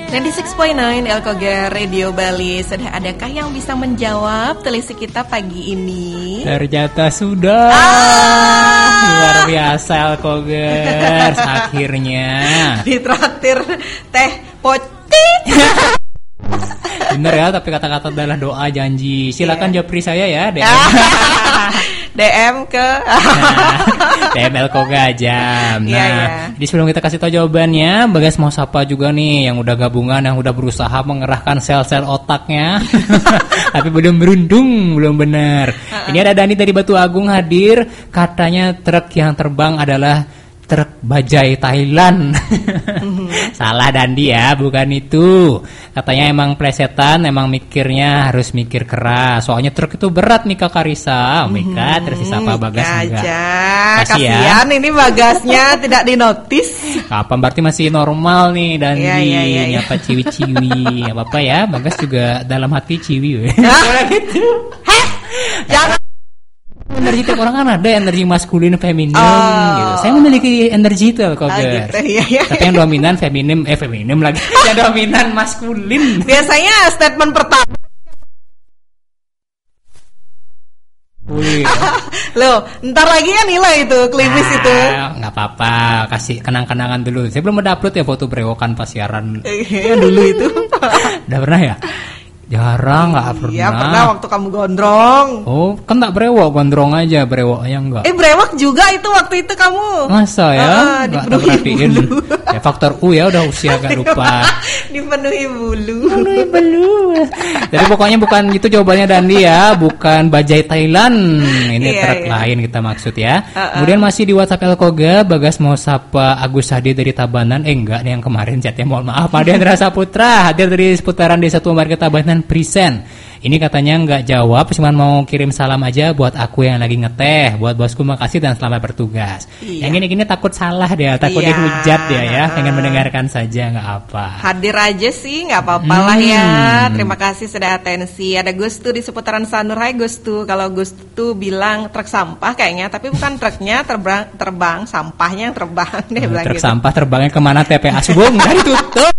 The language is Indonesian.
96.9 Elkoger Radio Bali. Sudah adakah yang bisa menjawab telisik kita pagi ini? Ternyata sudah. Luar biasa Elkoger. Akhirnya ditraktir teh poti. Bener ya, tapi kata-kata adalah doa janji. Silakan japri saya ya, DM. DM ke DM Elkoga Jam. Nah, jadi sebelum kita kasih tahu jawabannya, Bagas mau sapa juga nih yang udah gabungan, yang udah berusaha mengerahkan sel-sel otaknya. Tapi belum beruntung, belum benar. Ini ada Dani dari Batu Agung hadir. Katanya truk yang terbang adalah truk bajai Thailand. Salah Dandi ya, bukan itu. Katanya emang plesetan, emang mikirnya harus mikir keras. Soalnya truk itu berat nih Kak Karisa. Mika terus siapa Bagas enggak? Kasihan ini Bagasnya tidak dinotis. Apa berarti masih normal nih Dandi. Iya. Nyapa ciwi-ciwi. Apa-apa ya, Bagas juga dalam hati ciwi. Gitu. Jangan. Energi tiap orang kan ada energi maskulin, feminim gitu. Saya memiliki energi itu kok guys. Gitu, iya. Tapi yang dominan feminim lagi. Yang dominan maskulin. Biasanya statement pertama. Loh, ntar lagi kan nilai itu klimis itu. Nggak apa-apa, kasih kenang-kenangan dulu. Saya belum ada upload ya foto brewokan pas siaran. Dulu itu. Udah pernah ya? Jarang, nggak pernah. Iya pernah waktu kamu gondrong. Oh, kan tak brewok, gondrong aja, brewoknya enggak. Brewok juga itu waktu itu kamu. Masa ya? Nggak perhatiin. Ya faktor U ya, udah usia agak lupa. Dipenuhi bulu. Jadi pokoknya bukan itu jawabannya Dandi ya, bukan bajai Thailand. Ini truk lain kita maksud ya. Kemudian masih di WhatsApp Elkoga, Bagas mau sapa Agus Hadi dari Tabanan. Enggak nih yang kemarin chatnya, mohon maaf. Pak Diandra Saputra hadir dari seputaran Desa Tua Marga Tabanan present. Ini katanya nggak jawab, cuma mau kirim salam aja buat aku yang lagi ngeteh. Buat bosku makasih dan selamat bertugas. Yang gini-gini takut salah dia, takut dihujat dia ya. Pengen mendengarkan saja nggak apa. Hadir aja sih nggak apa-apa lah ya. Terima kasih sudah atensi. Ada Gustu di seputaran Sanur. Hai Gustu. Kalau Gustu bilang truk sampah kayaknya, tapi bukan truknya terbang sampahnya yang terbang. Dia bilang truk gitu. Sampah terbangnya kemana TPA Subung? Dari tutup.